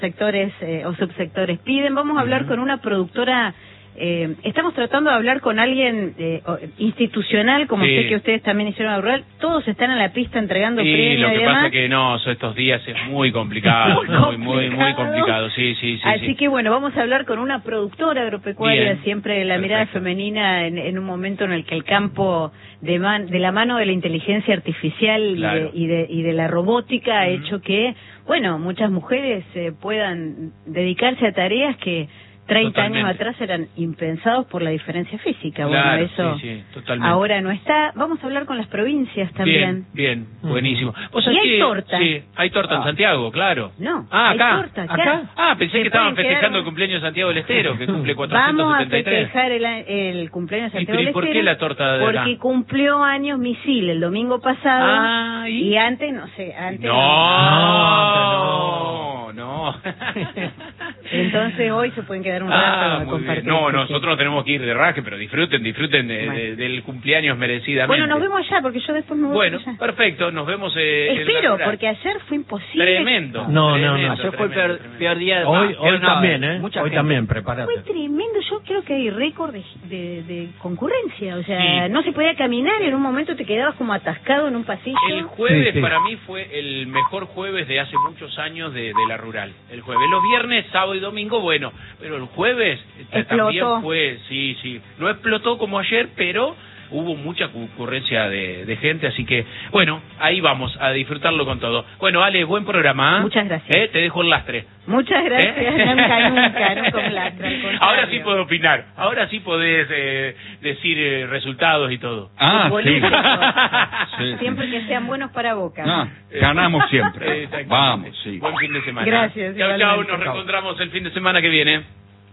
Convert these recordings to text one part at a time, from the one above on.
sectores o subsectores piden. Vamos a hablar con una productora. Estamos tratando de hablar con alguien institucional, como sé que ustedes también hicieron a rural. Todos están en la pista entregando premios. Sí, lo que y demás. pasa es que no, estos días es muy complicado, muy complicado, sí. Así que bueno, vamos a hablar con una productora agropecuaria, Bien, siempre la mirada femenina en un momento en el que el campo de la mano de la inteligencia artificial y de la robótica ha hecho que, bueno, muchas mujeres puedan dedicarse a tareas que 30 años atrás eran impensados por la diferencia física. Claro, bueno, eso sí, totalmente. Ahora no está. Vamos a hablar con las provincias también. Bien, buenísimo. ¿Y hay torta? Sí, hay torta en Santiago, claro. No, hay acá. Torta, ¿acá? Pensé que estaban festejando el cumpleaños de Santiago del Estero, que cumple 473. Vamos a festejar el cumpleaños de Santiago del Estero. ¿Y por qué la torta de acá? Porque cumplió años Misil el domingo pasado. Y antes, no sé, No. Entonces hoy se pueden quedar un rato a compartir. No, nosotros tenemos que ir de raje, pero disfruten del cumpleaños merecidamente. Bueno, nos vemos allá, porque yo después me voy allá. Bueno, perfecto, nos vemos Espero, porque ayer fue imposible. Tremendo. No. Ayer fue el peor día. Hoy también, Hoy también, prepárate. Fue tremendo, yo creo que hay récord de concurrencia, o sea, no se podía caminar, en un momento te quedabas como atascado en un pasillo. El jueves para mí fue el mejor jueves de hace muchos años de la rural. El jueves, los viernes, sábado y domingo, bueno, pero el jueves también fue, sí, no explotó como ayer, pero hubo mucha concurrencia de gente, así que, bueno, ahí vamos a disfrutarlo con todo. Bueno, Ale, buen programa. Muchas gracias. Te dejo el lastre. Muchas gracias, nunca un lastre. Ahora sí puedo opinar, ahora sí podés decir resultados y todo. Sí. Siempre que sean buenos para Boca. No, ganamos siempre. Vamos, sí. Buen fin de semana. Gracias. Chau, nos reencontramos el fin de semana que viene.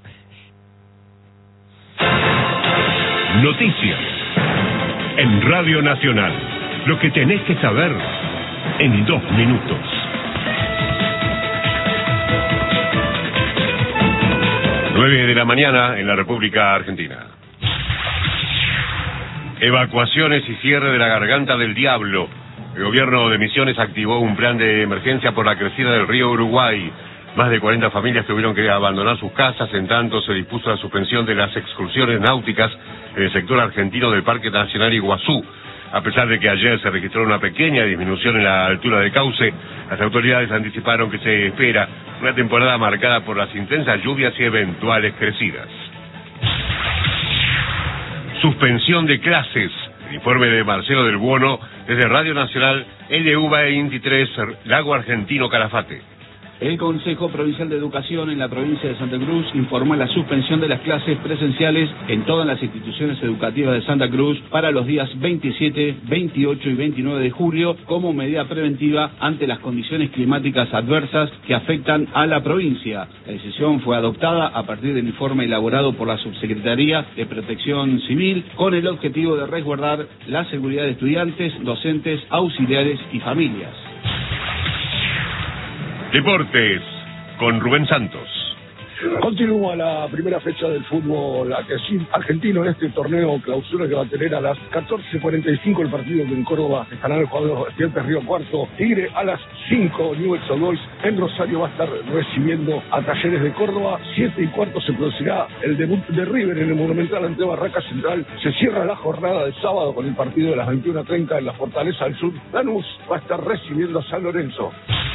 Noticias en Radio Nacional. Lo que tenés que saber en 2 minutos. Nueve de la mañana en la República Argentina. Evacuaciones y cierre de la Garganta del Diablo. El gobierno de Misiones activó un plan de emergencia por la crecida del río Uruguay. Más de 40 familias tuvieron que abandonar sus casas, en tanto se dispuso la suspensión de las excursiones náuticas en el sector argentino del Parque Nacional Iguazú. A pesar de que ayer se registró una pequeña disminución en la altura del cauce, las autoridades anticiparon que se espera una temporada marcada por las intensas lluvias y eventuales crecidas. Suspensión de clases. El informe de Marcelo del Buono desde Radio Nacional LV23, Lago Argentino, Calafate. El Consejo Provincial de Educación en la provincia de Santa Cruz informó la suspensión de las clases presenciales en todas las instituciones educativas de Santa Cruz para los días 27, 28 y 29 de julio como medida preventiva ante las condiciones climáticas adversas que afectan a la provincia. La decisión fue adoptada a partir del informe elaborado por la Subsecretaría de Protección Civil con el objetivo de resguardar la seguridad de estudiantes, docentes, auxiliares y familias. Deportes, con Rubén Santos. Continúa la primera fecha del fútbol argentino en este torneo clausura que va a tener a las 14:45 el partido que en Córdoba estarán jugando los Estudiantes Río Cuarto. Tigre a las 5, Newell's Old Boys en Rosario va a estar recibiendo a Talleres de Córdoba. 7:15 se producirá el debut de River en el Monumental ante Barraca Central. Se cierra la jornada del sábado con el partido de las 21:30 en la Fortaleza del Sur. Lanús va a estar recibiendo a San Lorenzo.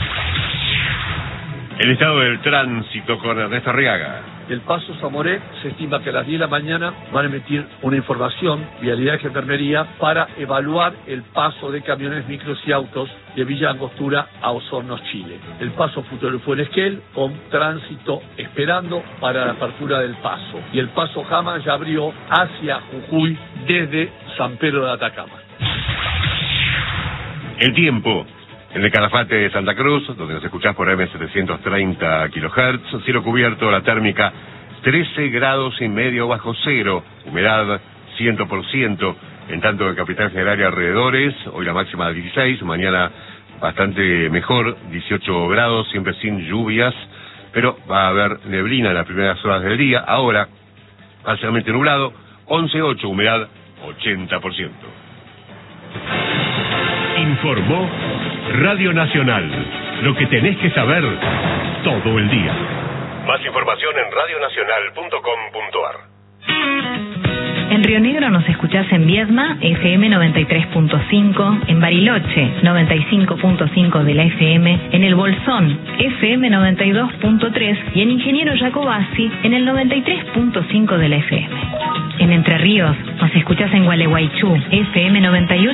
El estado del tránsito con Ernesto Arriaga. El paso Zamoré se estima que a las 10 de la mañana van a emitir una información, Vialidad y Gendarmería, para evaluar el paso de camiones, micros y autos de Villa Angostura a Osorno, Chile. El paso Futuro fue en Esquel, con tránsito esperando para la apertura del paso. Y el paso Jama ya abrió hacia Jujuy desde San Pedro de Atacama. El tiempo. En el Calafate de Santa Cruz, donde nos escuchás por M730 kHz, cielo cubierto, la térmica 13 grados y medio bajo cero, humedad 100%, en tanto que Capital General y alrededores, hoy la máxima de 16, mañana bastante mejor, 18 grados, siempre sin lluvias, pero va a haber neblina en las primeras horas del día, ahora parcialmente nublado, 11.8, humedad 80%. Informó Radio Nacional. Lo que tenés que saber todo el día. Más información en radionacional.com.ar. En Río Negro nos escuchás en Viedma, FM 93.5, en Bariloche, 95.5 de la FM, en El Bolsón, FM 92.3 y en Ingeniero Jacobasi, en el 93.5 de la FM. En Entre Ríos nos escuchás en Gualeguaychú, FM 98.